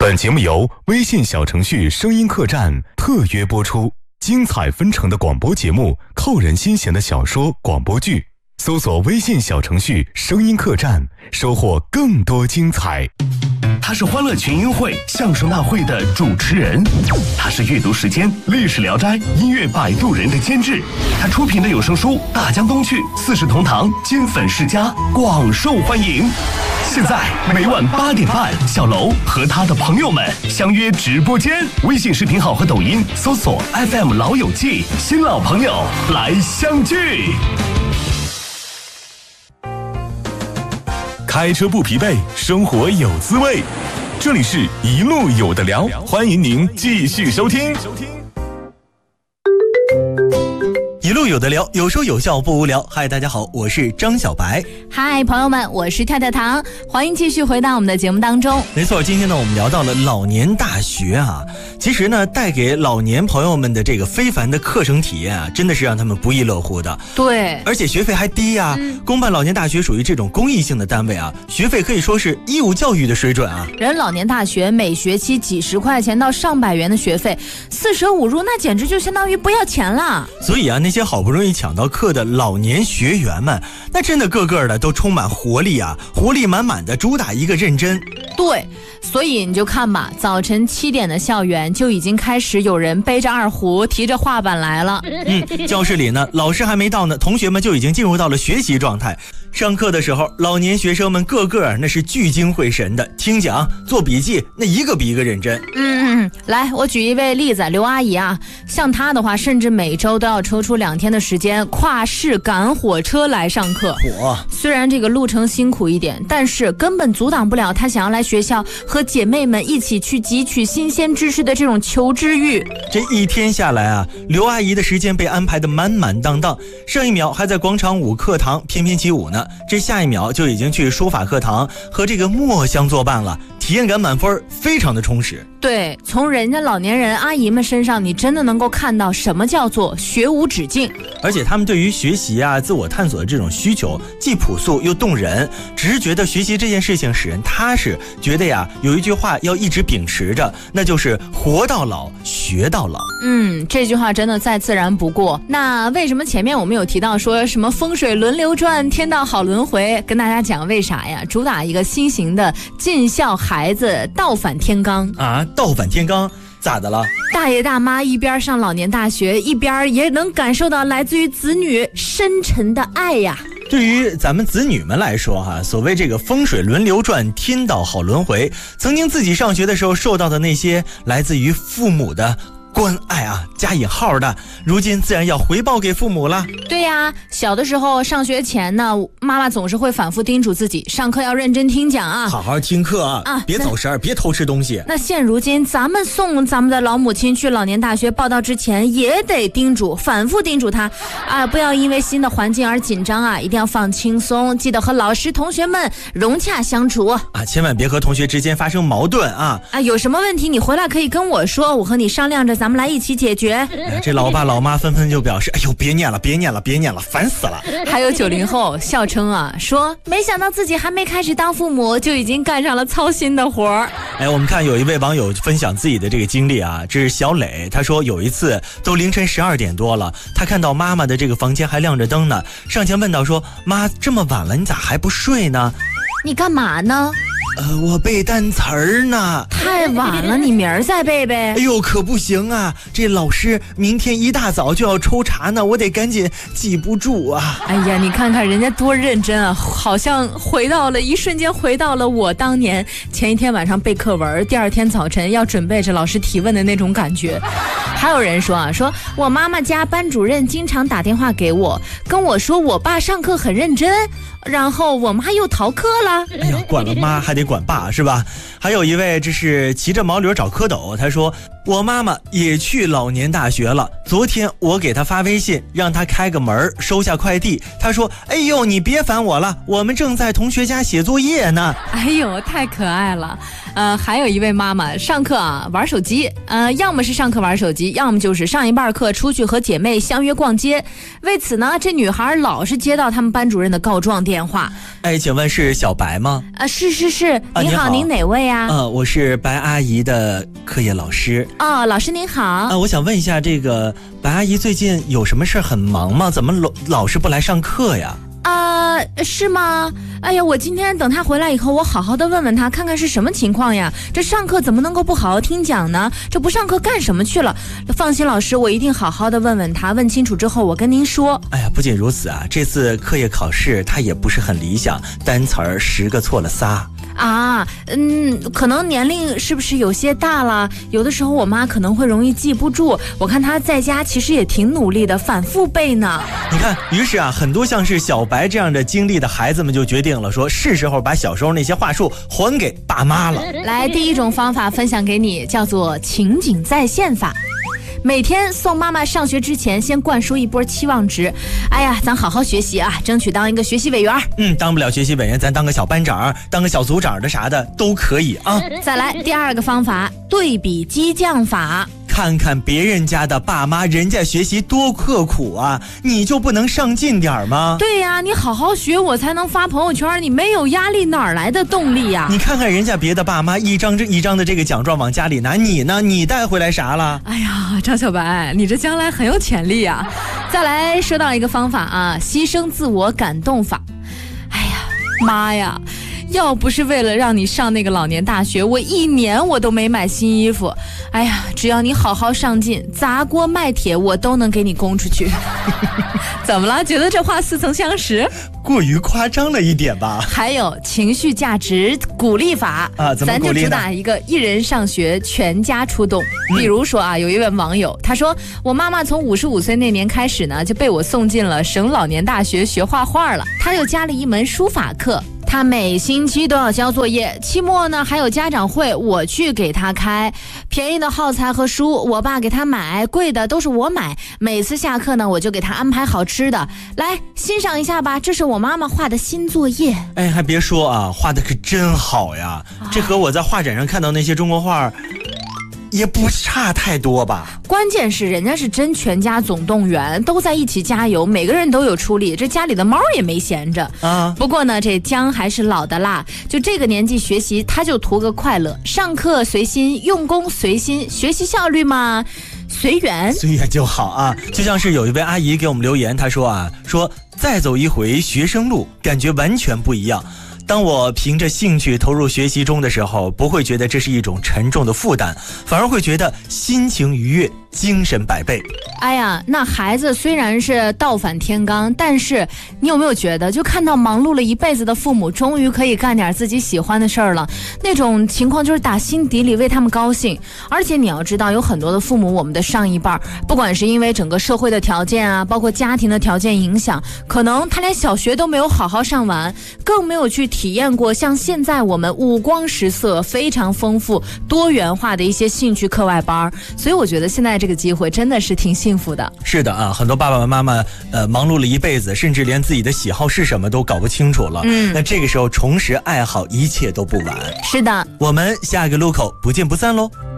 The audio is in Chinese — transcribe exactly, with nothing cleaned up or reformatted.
本节目由微信小程序声音客栈特约播出，精彩纷呈的广播节目，扣人心弦的小说广播剧，搜索微信小程序声音客栈，收获更多精彩。 他是欢乐群英会相声大会的主持人，他是阅读时间历史聊斋音乐摆渡人的监制，他出品的有声书《大江东去》四世同堂金粉世家广受欢迎。现在每晚八点半，小楼和他的朋友们相约直播间，微信视频号和抖音搜索 F M 老友记，新老朋友来相聚。 开车不疲惫，生活有滋味。这里是一路有的聊，欢迎您继续收听。 一路有的聊，有说有笑不无聊。嗨，大家好，我是张小白。 嗨，朋友们，我是跳跳糖，欢迎继续回到我们的节目当中。 没错，今天呢，我们聊到了老年大学啊。其实呢，带给老年朋友们的这个非凡的课程体验啊，真的是让他们不亦乐乎的。 对， 而且学费还低啊。嗯、公办老年大学属于这种公益性的单位啊，学费可以说是义务教育的水准啊。 人老年大学每学期几十块钱到上百元的学费，四舍五入，那简直就相当于不要钱了。 所以啊，那些好不容易抢到课的老年学员们，那真的个个的都充满活力啊，活力满满的，主打一个认真。 对，所以你就看吧，早晨七点的校园就已经开始有人背着二胡提着画板来了。 嗯，教室里呢，老师还没到呢，同学们就已经进入到了学习状态。上课的时候，老年学生们个个那是聚精会神的听讲做笔记，那一个比一个认真。 嗯嗯，来，我举一位例子，刘阿姨啊，像她的话，甚至每周都要抽出两天的时间跨市赶火车来上课。 火， 虽然这个路程辛苦一点，但是根本阻挡不了她想要来学校和姐妹们一起去汲取新鲜知识的这种求知欲。 这一天下来啊，刘阿姨的时间被安排得满满当当，上一秒还在广场舞课堂翩翩起舞呢，这下一秒就已经去书法课堂和这个墨香作伴了，体验感满分，非常的充实。 对，从人家老年人阿姨们身上，你真的能够看到什么叫做学无止境。 而且他们对于学习啊、自我探索的这种需求既朴素又动人，只是觉得学习这件事情使人踏实，觉得呀有一句话要一直秉持着，那就是活到老学到老。 嗯，这句话真的再自然不过。那为什么前面我们有提到说什么风水轮流转，天道好轮回，跟大家讲为啥呀？主打一个新型的尽孝孩子倒反天罡啊，倒反天罡咋的了？ 大爷大妈一边上老年大学，一边也能感受到来自于子女深沉的爱呀。 对于咱们子女们来说哈，所谓这个风水轮流转，天道好轮回，曾经自己上学的时候受到的那些来自于父母的关爱啊，加引号的，如今自然要回报给父母了。 对呀，小的时候上学前呢，妈妈总是会反复叮嘱自己，上课要认真听讲啊， 好好听课啊，啊别走神，别偷吃东西。 那现如今，咱们送咱们的老母亲去老年大学报到之前，也得叮嘱，反复叮嘱她啊，不要因为新的环境而紧张啊，一定要放轻松，记得和老师同学们融洽相处啊， 千万别和同学之间发生矛盾啊。 啊，有什么问题你回来可以跟我说，我和你商量着，咱们来一起解决。 哎、这老爸老妈纷纷就表示，哎呦，别念了，别念了，别念了，烦死了。 还有九零后笑称啊，说没想到自己还没开始当父母，就已经干上了操心的活儿。 哎，我们看有一位网友分享自己的这个经历啊，这是小磊，他说有一次都凌晨十二点多了，他看到妈妈的这个房间还亮着灯呢，上前问道说，妈，这么晚了，你咋还不睡呢？ 你干嘛呢？ 呃，我背单词儿呢。 太晚了，你明儿再背呗。 哎呦，可不行啊！这老师明天一大早就要抽查呢，我得赶紧记不住啊。 哎呀，你看看人家多认真啊，好像回到了一瞬间回到了我当年前一天晚上背课文，第二天早晨要准备着老师提问的那种感觉。还有人说啊，说我妈妈家班主任经常打电话给我，跟我说我爸上课很认真，然后我妈又逃课了。 哎呀，管了妈还得管爸是吧？还有一位这是骑着毛驴找蝌蚪，他说我妈妈也去老年大学了。昨天我给她发微信，让她开个门收下快递。她说：“哎呦，你别烦我了，我们正在同学家写作业呢。” 哎呦，太可爱了。呃，还有一位妈妈上课啊玩手机，呃，要么是上课玩手机，要么就是上一半课出去和姐妹相约逛街。为此呢，这女孩老是接到他们班主任的告状电话。 哎，请问是小白吗？ 啊，是是是， 啊、 您好，您哪位啊？ 呃，我是白阿姨的课业老师。 哦，老师您好。啊、 呃，我想问一下，这个白阿姨最近有什么事很忙吗？怎么老老是不来上课呀？ 啊、呃，是吗？哎呀，我今天等他回来以后，我好好的问问他，看看是什么情况呀。这上课怎么能够不好好听讲呢？这不上课干什么去了？放心，老师，我一定好好的问问他，问清楚之后我跟您说。 哎呀，不仅如此啊，这次课业考试他也不是很理想，单词儿十个错了仨。 啊，嗯，可能年龄是不是有些大了？有的时候我妈可能会容易记不住。我看她在家其实也挺努力的，反复背呢。 你看，于是啊，很多像是小白这样的经历的孩子们就决定了，说是时候把小时候那些话术还给爸妈了。 来，第一种方法分享给你，叫做情景再现法。每天送妈妈上学之前，先灌输一波期望值。哎呀，咱好好学习啊，争取当一个学习委员。 嗯，当不了学习委员，咱当个小班长，当个小组长的啥的都可以啊。 再来第二个方法，对比激将法。 看看别人家的爸妈，人家学习多刻苦啊，你就不能上进点吗？ 对呀、啊，你好好学，我才能发朋友圈。你没有压力，哪来的动力呀、啊？ 你看看人家别的爸妈，一张这一张的这个奖状往家里拿，你呢？你带回来啥了？ 哎呀，张小白，你这将来很有潜力啊！再来说到一个方法啊，牺牲自我感动法。哎呀，妈呀！要不是为了让你上那个老年大学，我一年我都没买新衣服。哎呀，只要你好好上进，砸锅卖铁我都能给你供出去。怎么了？觉得这话似曾相识？ 过于夸张了一点吧。 还有情绪价值鼓励法啊，怎么鼓励呢？ 咱就主打一个一人上学，全家出动。嗯、比如说啊，有一位网友他说，我妈妈从五十五岁那年开始呢，就被我送进了省老年大学学画画了。她又加了一门书法课。他每星期都要交作业，期末呢还有家长会，我去给他开。便宜的耗材和书我爸给他买，贵的都是我买。每次下课呢，我就给他安排好吃的。来欣赏一下吧，这是我妈妈画的新作业。 哎，还别说啊，画的可真好呀！啊、这和我在画展上看到那些中国画也不差太多吧。 关键是人家是真全家总动员，都在一起加油，每个人都有出力，这家里的猫也没闲着啊。不过呢，这姜还是老的辣，就这个年纪学习他就图个快乐，上课随心，用功随心，学习效率嘛随缘随缘就好啊。就像是有一位阿姨给我们留言，她说啊，说再走一回学生路，感觉完全不一样。当我凭着兴趣投入学习中的时候，不会觉得这是一种沉重的负担，反而会觉得心情愉悦，精神百倍。 哎呀，那孩子虽然是倒反天罡，但是你有没有觉得，就看到忙碌了一辈子的父母终于可以干点自己喜欢的事儿了，那种情况就是打心底里为他们高兴。而且你要知道，有很多的父母，我们的上一辈，不管是因为整个社会的条件啊，包括家庭的条件影响，可能他连小学都没有好好上完，更没有去体验过像现在我们五光十色、非常丰富、多元化的一些兴趣课外班。所以我觉得现在这个机会真的是挺幸福的。 是的啊，很多爸爸妈妈呃忙碌了一辈子，甚至连自己的喜好是什么都搞不清楚了。嗯，那这个时候重拾爱好，一切都不晚。 是的， 我们下个路口不见不散喽。